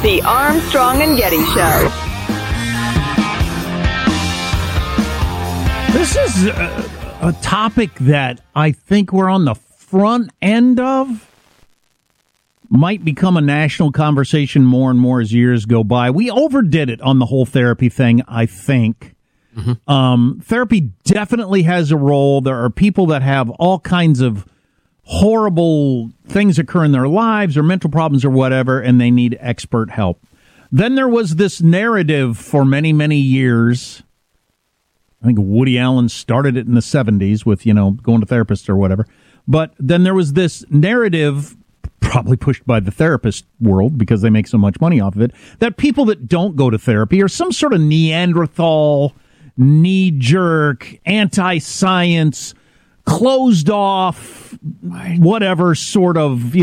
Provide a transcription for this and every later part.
The Armstrong and Getty Show. This is a topic that I think we're on the front end of. Might become a national conversation more and more as years go by. We overdid it on the whole therapy thing, I think. Therapy definitely has a role. There are people that have all kinds of horrible things occur in their lives or mental problems or whatever, and they need expert help. Then there was this narrative for many, many years. I think Woody Allen started it in the 70s with, going to therapists or whatever. But then there was this narrative, probably pushed by the therapist world because they make so much money off of it, that people that don't go to therapy are some sort of Neanderthal, knee-jerk, anti-science, closed off, whatever sort of,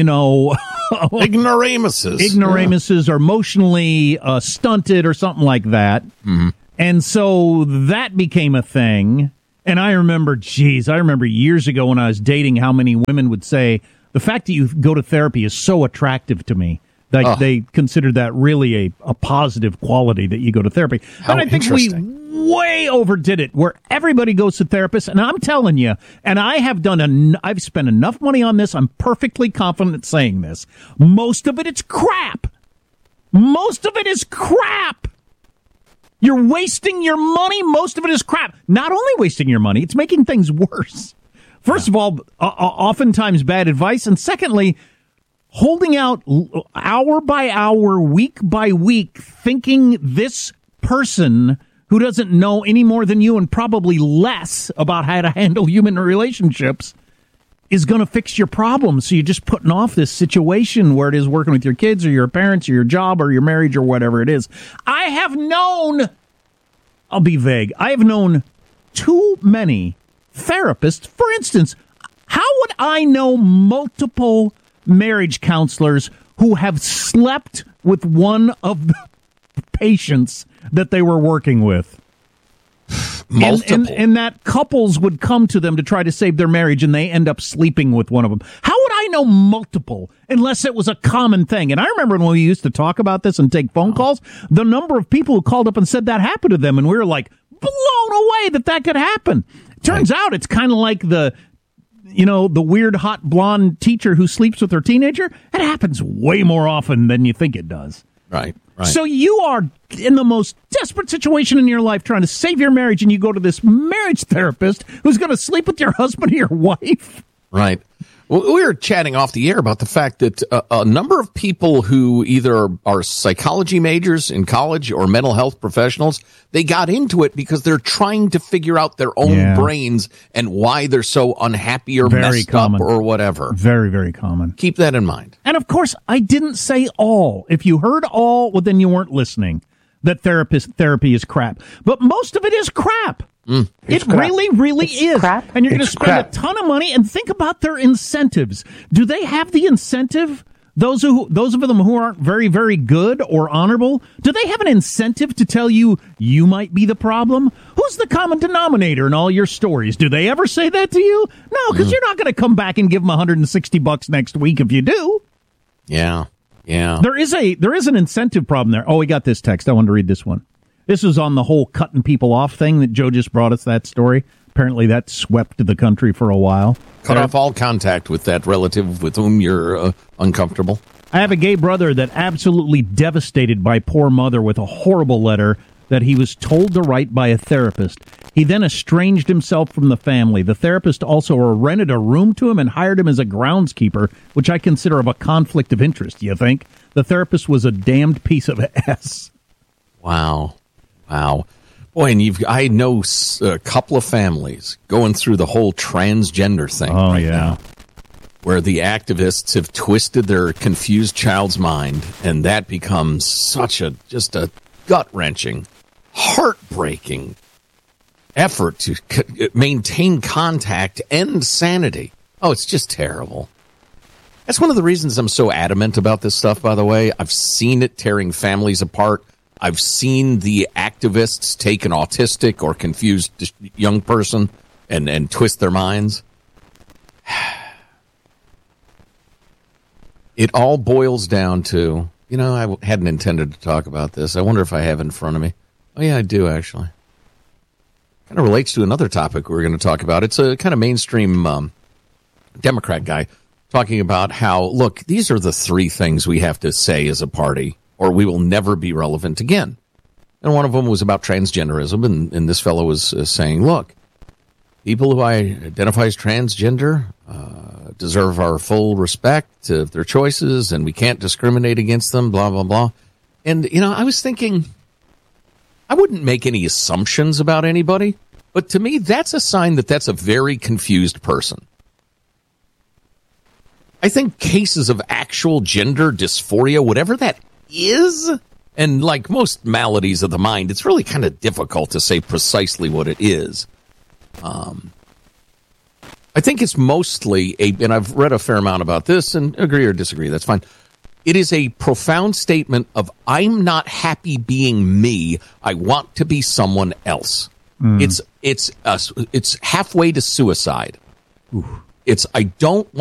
ignoramuses or emotionally stunted or something like that. Mm-hmm. And so that became a thing. And I remember years ago when I was dating how many women would say, the fact that you go to therapy is so attractive to me. Like they considered that really a positive quality that you go to therapy. How but I think we way overdid it where everybody goes to therapists. And I'm telling you, and I've spent enough money on this. I'm perfectly confident saying this. Most of it's crap. Most of it is crap. You're wasting your money. Most of it is crap. Not only wasting your money, it's making things worse. First of all, oftentimes bad advice. And secondly, holding out hour by hour, week by week, thinking this person who doesn't know any more than you and probably less about how to handle human relationships is going to fix your problems. So you're just putting off this situation where it is working with your kids or your parents or your job or your marriage or whatever it is. I'll be vague. I have known too many therapists. For instance, how would I know multiple marriage counselors who have slept with one of the patients that they were working with? Multiple. And that couples would come to them to try to save their marriage, and they end up sleeping with one of them. How would I know multiple unless it was a common thing? And I remember when we used to talk about this and take phone calls, the number of people who called up and said that happened to them, and we were like blown away that could happen. Turns out it's kind of like the weird hot blonde teacher who sleeps with her teenager. It happens way more often than you think it does. Right. So you are in the most desperate situation in your life trying to save your marriage, and you go to this marriage therapist who's going to sleep with your husband or your wife. Right. Well, we were chatting off the air about the fact that a number of people who either are psychology majors in college or mental health professionals, they got into it because they're trying to figure out their own brains and why they're so unhappy or messed up or whatever. Very, very common. Keep that in mind. And, of course, I didn't say all. If you heard all, well, then you weren't listening, that therapy is crap. But most of it is crap. It crap. Really is. Crap. And you're going to spend a ton of money. And think about their incentives. Do they have the incentive? Those of them who aren't very, very good or honorable, do they have an incentive to tell you might be the problem? Who's the common denominator in all your stories? Do they ever say that to you? No, because you're not going to come back and give them $160 next week if you do. Yeah. There is an incentive problem there. Oh, we got this text. I wanted to read this one. This was on the whole cutting people off thing that Joe just brought us that story. Apparently that swept the country for a while. Cut off all contact with that relative with whom you're uncomfortable. I have a gay brother that absolutely devastated by poor mother with a horrible letter that he was told to write by a therapist. He then estranged himself from the family. The therapist also rented a room to him and hired him as a groundskeeper, which I consider of a conflict of interest, you think? The therapist was a damned piece of ass. Wow. Boy, and I know a couple of families going through the whole transgender thing now, where the activists have twisted their confused child's mind, and that becomes such a gut-wrenching, heartbreaking effort to maintain contact and sanity. Oh, it's just terrible. That's one of the reasons I'm so adamant about this stuff, by the way. I've seen it tearing families apart. I've seen the activists take an autistic or confused young person and twist their minds. It all boils down to I hadn't intended to talk about this. I wonder if I have it in front of me. Oh, yeah, I do, actually. Kind of relates to another topic we're going to talk about. It's a kind of mainstream Democrat guy talking about how, look, these are the three things we have to say as a party, or we will never be relevant again. And one of them was about transgenderism, and this fellow was saying, look, people who identify as transgender deserve our full respect of their choices, and we can't discriminate against them, blah, blah, blah. And, I was thinking, I wouldn't make any assumptions about anybody, but to me, that's a sign that that's a very confused person. I think cases of actual gender dysphoria, whatever that is, and like most maladies of the mind, it's really kind of difficult to say precisely what it is. I think it's mostly and I've read a fair amount about this and agree or disagree, that's fine. It is a profound statement of, I'm not happy being me. I want to be someone else. It's halfway to suicide. Ooh. It's, I don't want